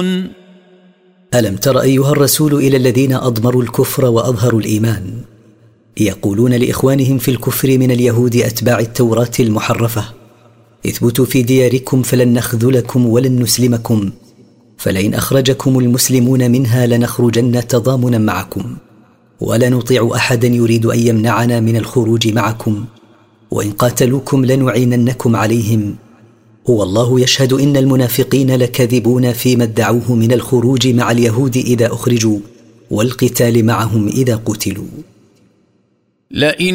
ألم تر أيها الرسول إلى الذين أضمروا الكفر وأظهروا الإيمان يقولون لإخوانهم في الكفر من اليهود أتباع التوراة المحرفة اثبتوا في دياركم فلن نخذلكم ولن نسلمكم فلئن أخرجكم المسلمون منها لنخرجن تضامنا معكم ولا نطيع أحدا يريد أن يمنعنا من الخروج معكم وإن قاتلوكم لنعيننكم عليهم والله يشهد إن المنافقين لكاذبون فيما ادعوه من الخروج مع اليهود إذا أخرجوا والقتال معهم إذا قتلوا.